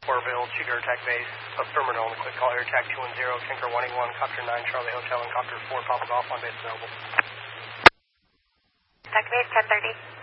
Orville, Cheater Attack Base, affirmative on the quick call, air attack 210, Tinker 181, Copter 9, Charlie Hotel, and Copter 4, Papa Golf on base available. Attack Base 1030.